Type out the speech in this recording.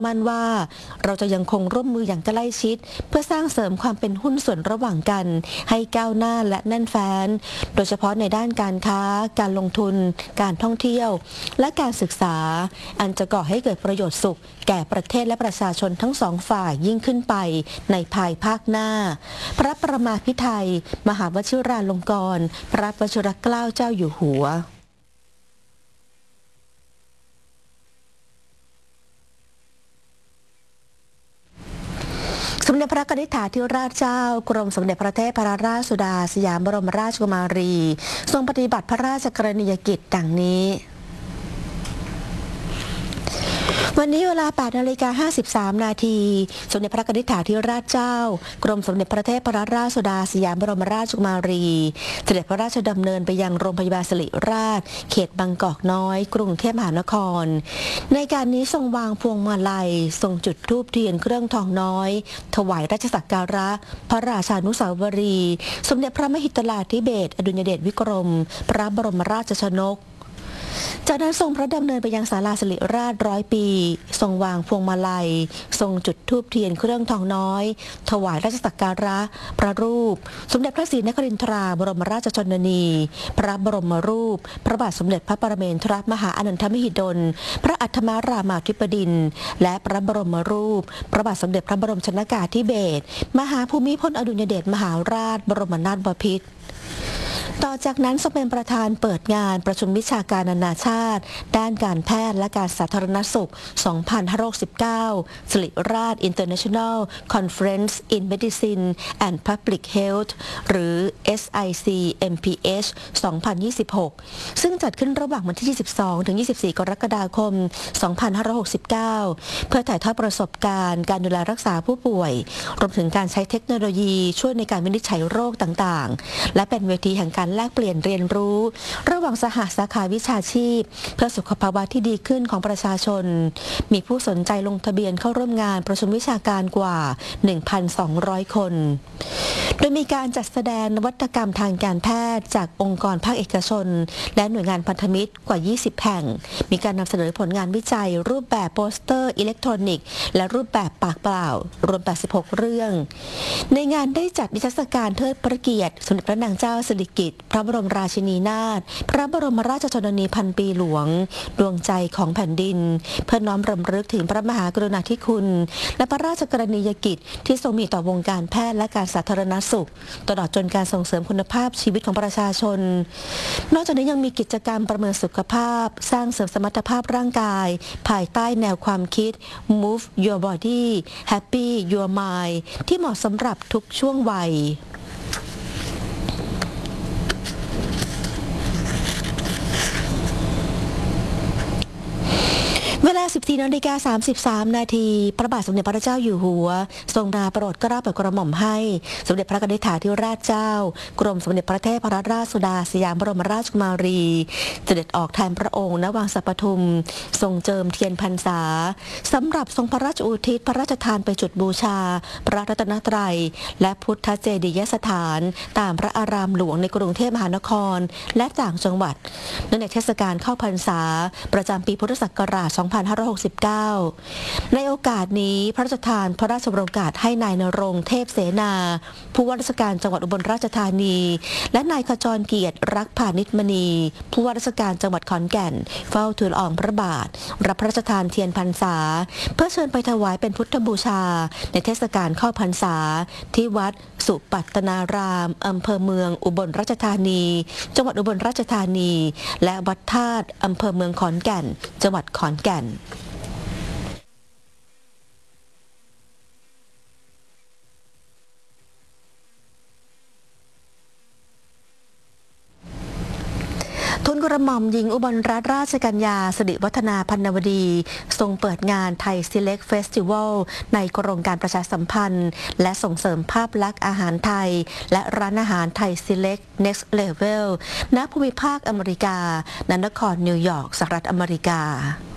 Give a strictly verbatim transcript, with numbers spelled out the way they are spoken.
มั่นว่าเราจะยังคงร่วมมืออย่างใกล้ชิดเพื่อสร้างเสริมความเป็นหุ้นส่วนระหว่างกันให้ก้าวหน้าและแน่นแฟ้นโดยเฉพาะในด้านการค้าการลงทุนการท่องเที่ยวและการศึกษาอันจะก่อให้เกิดประโยชน์สุขแก่ประเทศและประชาชนทั้งสองฝ่ายยิ่งขึ้นไปในภายภาคหน้าพระประมาภิไธยมหาวชิราลงกรณ์พระวชิรเกล้าเจ้าอยู่หัวสมเด็จพระนิธิถาธิราชเจ้ากรมสมเด็จพระเทพรัตนราชสุดาสยามบรมราชกุมารีทรงปฏิบัติพระราชกรณียกิจดังนี้วันนี้เวลา แปดนาฬิกาห้าสิบสาม นาทีสมเด็จพระนิธิถาธิราชเจ้ากรมสมเด็จพระเทพรัตนราชสุดาสยามบรมราชกุมารีเสด็จพระราชดำเนินไปยังโรงพยาบาลศิริราชเขตบางกอกน้อยกรุงเทพมหานครในการนี้ทรงวางพวงมาลัยทรงจุดธูปเทียนเครื่องทองน้อยถวายราชสักการะพระราชานุสาวรีย์สมเด็จพระมหิดลาธิเบศรอดุลยเดชวิกรมพระบรมราชชนกจากนั้นทรงพระดำเนินไปยังศาลาศิริราชร้อยปีทรงวางพวงมาลัยทรงจุดธูปเทียนเครื่องทองน้อยถวายราชสักการะพระรูปสมเด็จพระศรีนครินทราบรมราชชนนีพระบรมรูปพระบาทสมเด็จพระปรเมนทรมหาอนันทมหิดลพระอัฏฐมารามาธิบดินทร์และพระบรมรูปพระบาทสมเด็จพระบรมชนกาธิเบศรมหาภูมิพลอดุลยเดชมหาราชบรมนาถบพิตรต่อจากนั้นทรงเป็นประธานเปิดงานประชุมวิชาการนานาชาติด้านการแพทย์และการสาธารณสุข สองพันห้าร้อยหกสิบเก้า ศิริราช International Conference in Medicine and Public Health หรือ เอส ไอ ซี เอ็ม พี เอช สองพันยี่สิบหก ซึ่งจัดขึ้นระหว่างวันที่ ยี่สิบสองถึงยี่สิบสี่ กรกฎาคม สองพันห้าร้อยหกสิบเก้า เพื่อถ่ายทอดประสบการณ์การดูแลรักษาผู้ป่วยรวมถึงการใช้เทคโนโลยีช่วยในการวินิจฉัยโรคต่างๆและเป็นเวทีแห่งการแลกเปลี่ยนเรียนรู้ระหว่างสหสาขาวิชาชีพเพื่อสุขภาวะที่ดีขึ้นของประชาชนมีผู้สนใจลงทะเบียนเข้าร่วมงานประชุมวิชาการกว่า หนึ่งพันสองร้อย คนโดยมีการจัดแสดงนวัตกรรมทางการแพทย์จากองค์กรภาคเอกชนและหน่วยงานพันธมิตรกว่า ยี่สิบ แห่งมีการนำเสนอผลงานวิจัยรูปแบบโปสเตอร์อิเล็กทรอนิกส์และรูปแบบปากเปล่ารวม แปดสิบหก เรื่องในงานได้จัดนิทรรศการเทิดพระเกียรติสมเด็จพระนางเจ้าสิริกิติ์พระบรมราชินีนาถพระบรมราชชนนีพันปีหลวงดวงใจของแผ่นดินเพื่อน้อมรำลึกถึงพระมหากรุณาธิคุณและพระราชกรณียกิจที่ทรงมีต่อวงการแพทย์และการสาธารณสุขตลอดจนการส่งเสริมคุณภาพชีวิตของประชาชนนอกจากนี้ยังมีกิจกรรมประเมินสุขภาพสร้างเสริมสมรรถภาพร่างกายภายใต้แนวความคิด Move Your Body Happy Your Mind ที่เหมาะสำหรับทุกช่วงวัยเวลา สิบสี่นาฬิกาสามสิบสาม นาทีพระบาทสมเด็จพระเจ้าอยู่หัวทรงราโปรดเกล้าโปรดกระหม่อมให้สมเด็จพระนิธิถาธิราชเจ้ากรมสมเด็จพระเทพรัตนราชสุดาสยามบรมราชกุมารีเสด็จออกแทนพระองค์ณวังสัปทุมทรงเจิมเทียนพรรษาสำหรับทรงพระราชอุทิศพระราชทานไปจุดบูชาพระรัตนตรัยและพุทธเจดียสถานตามพระอารามหลวงในกรุงเทพมหานครและต่างจังหวัดเนื่องในเทศกาลเข้าพรรษาประจำปีพุทธศักราชสองพันห้าร้อยหกสิบเก้า ในโอกาสนี้พระราชทานพระราชโองการให้นายณรงค์เทพเสนาผู้ว่าราชการจังหวัดอุบลราชธานีและนายขจรเกียรติรักพานิชมณีผู้ว่าราชการจังหวัดขอนแก่นเฝ้าทูลอ่องพระบาทรับพระราชทานเทียนพรรษาเพื่อเชิญไปถวายเป็นพุทธบูชาในเทศกาลเข้าพรรษาที่วัดสุปัตตนารามอำเภอเมืองอุบลราชธานีจังหวัดอุบลราชธานีและวัดธาตุอำเภอเมืองขอนแก่นจังหวัดขอนแก่นทุนกระหม่อมหญิงอุบลรัตนราชกัญญาสิริวัฒนาพันนวดีทรงเปิดงานไทย Select Festival ในโครงการประชาสัมพันธ์และส่งเสริมภาพลักษณ์อาหารไทยและร้านอาหารไทย Select Next Level ณภูมิภาคอเมริกาณนครนิวยอร์กสหรัฐอเมริกา